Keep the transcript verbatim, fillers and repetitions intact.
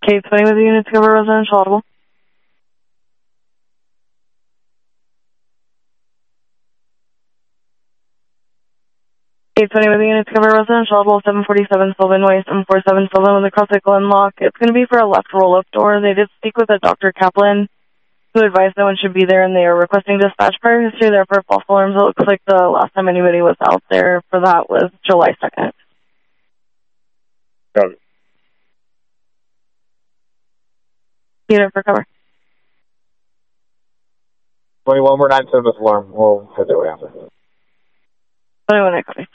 K twenty with the unit to cover residential audible. K twenty with the unit to cover residential audible, seven forty-seven Sylvan Way, seven forty-seven Sylvan with a cross-cycle unlock. It's going to be for a left roll-up door. They did speak with a Doctor Kaplan, who advised no one should be there, and they are requesting dispatch. Prior history there for false alarms. It looks like the last time anybody was out there for that was July second. Got it. Unit for cover. twenty-one, we're nine seven with alarm. We'll head that way after. twenty-one, I copy.